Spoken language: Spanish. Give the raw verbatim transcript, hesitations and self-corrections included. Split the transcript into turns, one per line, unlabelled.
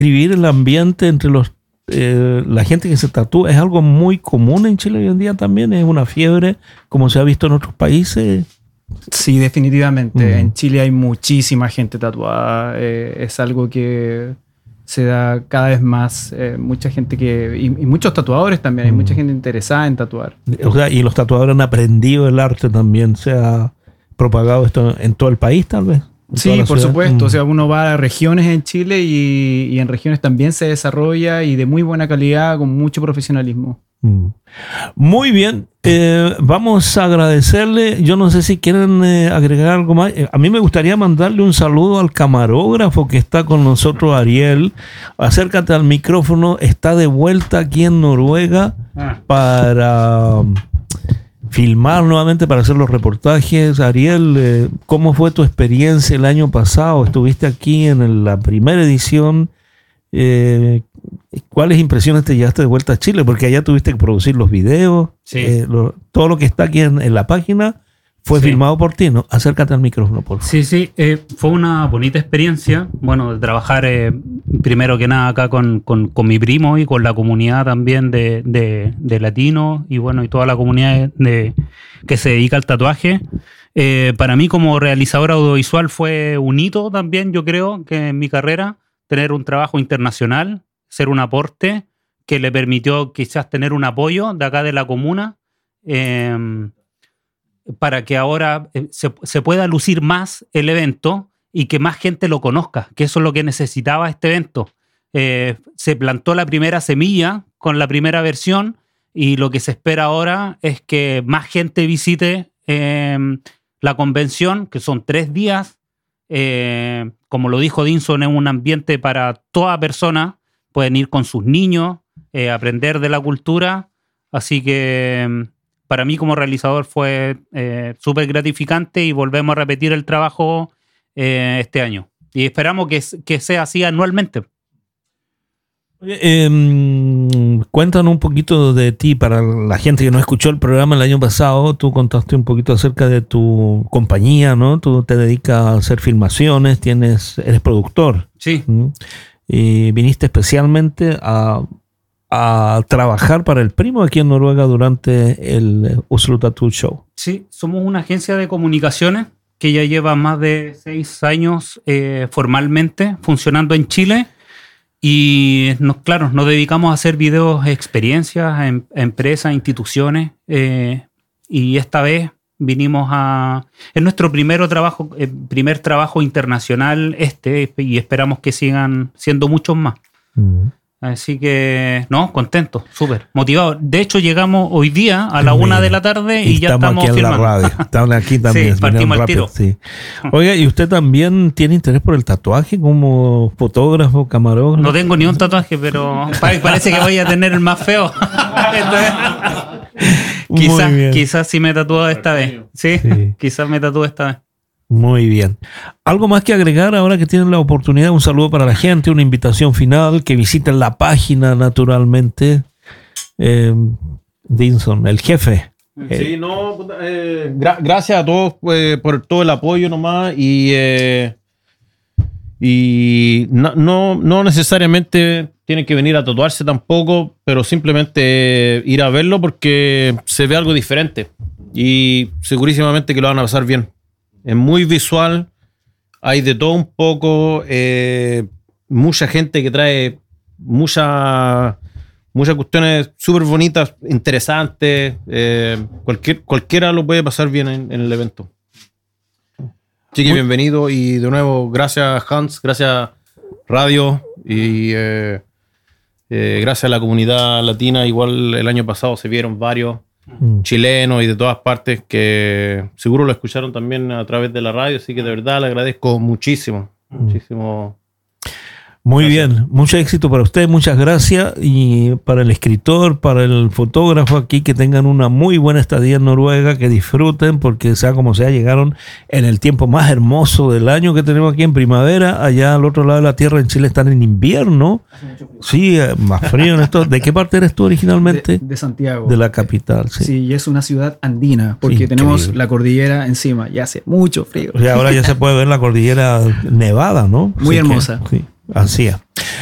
describir el ambiente entre los eh, la gente que se tatúa? ¿Es algo muy común en Chile hoy en día también? ¿Es una fiebre como se ha visto en otros países?
Sí, definitivamente.
Mm.
En Chile hay muchísima gente tatuada. Eh, es algo que se da cada vez más. Eh, mucha gente que... Y, y muchos tatuadores también. Hay
Mm.
mucha gente interesada en tatuar.
O sea, y los tatuadores han aprendido el arte también. ¿Se ha propagado esto en todo el país tal vez?
Sí, por supuesto.
Mm.
O sea, uno va a regiones en Chile y, y en regiones también se desarrolla y de muy buena calidad, con mucho profesionalismo.
Mm. Muy bien. Eh, vamos a agradecerle. Yo no sé si quieren eh, agregar algo más. Eh, a mí me gustaría mandarle un saludo al camarógrafo que está con nosotros, Ariel. Acércate al micrófono. Está de vuelta aquí en Noruega
Ah.
para um, filmar nuevamente, para hacer los reportajes. Ariel, eh, ¿cómo fue tu experiencia el año pasado? Estuviste aquí en el- la primera edición. Eh, ¿Cuáles impresiones te llevaste de vuelta a Chile? Porque allá tuviste que producir los videos.
Sí.
Eh, lo- todo lo que está aquí en, en la página fue
Sí.
filmado por ti, ¿no? Acércate al micrófono, por favor.
Sí, sí, eh, fue una bonita experiencia, bueno, de trabajar eh, primero que nada acá con, con, con mi primo y con la comunidad también de, de, de latinos y bueno, y toda la comunidad de, que se dedica al tatuaje. Eh, para mí como realizador audiovisual fue un hito también, yo creo, que en mi carrera, tener un trabajo internacional, ser un aporte que le permitió quizás tener un apoyo de acá de la comuna, eh, para que ahora eh, se, se pueda lucir más el evento y que más gente lo conozca, que eso es lo que necesitaba este evento. Eh, se plantó la primera semilla con la primera versión y lo que se espera ahora es que más gente visite eh, la convención, que son tres días. Eh, como lo dijo Dinson, es un ambiente para toda persona. Pueden ir con sus niños, eh, aprender de la cultura. Así que para mí como realizador fue eh, súper gratificante y volvemos a repetir el trabajo eh, este año. Y esperamos que, que sea así anualmente.
Oye, eh, cuéntanos un poquito de ti para la gente que no escuchó el programa el año pasado. Tú contaste un poquito acerca de tu compañía, ¿no? Tú te dedicas a hacer filmaciones, tienes, eres productor.
Sí.
¿Mm? Y viniste especialmente a, a trabajar para el primo aquí en Noruega durante el Oslo Tattoo Show.
Sí, somos una agencia de comunicaciones que ya lleva más de seis años eh, formalmente funcionando en Chile. Y nos, claro, nos dedicamos a hacer videos, experiencias a, em, a empresas, instituciones. Eh, y esta vez vinimos a... Es nuestro primero trabajo, eh, primer trabajo internacional este, y esperamos que sigan siendo muchos más.
Mm.
Así que, no, contento, súper motivado. De hecho, llegamos hoy día a la
Mira,
una de la tarde y,
y
ya
estamos
estamos
aquí en
filmando.
la radio. Estamos aquí también.
Sí, partimos al
rápido,
tiro.
sí. Oiga, ¿y usted también tiene interés por el tatuaje como fotógrafo, camarógrafo?
No tengo ni un tatuaje, pero parece que voy a tener el más feo.
Muy
quizás,
bien.
quizás sí me tatúo esta vez. ¿Sí?
Sí.
Quizás me tatúo esta vez.
Muy bien. ¿Algo más que agregar ahora que tienen la oportunidad? Un saludo para la gente, una invitación final, que visiten la página naturalmente. Eh, Dinson, el jefe.
Sí, no, puta, eh, gra- gracias a todos eh, por todo el apoyo nomás y, eh, y no, no, no necesariamente tienen que venir a tatuarse tampoco, pero simplemente ir a verlo porque se ve algo diferente y segurísimamente que lo van a pasar bien. Es muy visual, hay de todo un poco, eh, mucha gente que trae mucha, muchas cuestiones súper bonitas, interesantes, eh, cualquier, cualquiera lo puede pasar bien en, en el evento. Así que
Muy-
bienvenido y de nuevo gracias Hans, gracias Radio y eh, eh, gracias a la comunidad latina. Igual el año pasado se vieron varios
Mm.
chilenos y de todas partes que seguro lo escucharon también a través de la radio, así que de verdad le agradezco muchísimo, muchísimo.
Muy
Gracias.
bien, mucho éxito para usted, muchas gracias, y para el escritor, para el fotógrafo aquí, que tengan una muy buena estadía en Noruega, que disfruten, porque sea como sea, llegaron en el tiempo más hermoso del año que tenemos aquí en primavera. Allá al otro lado de la tierra, en Chile, están en invierno. Sí, eh, más frío en esto. ¿De qué parte eres tú originalmente?
De, de Santiago.
De la capital, sí.
Sí, y es una ciudad andina, porque
Increíble.
tenemos la cordillera encima y hace mucho frío.
O sea, ahora ya se puede ver la cordillera nevada, ¿no?
Muy
Así que,
hermosa.
sí, así es.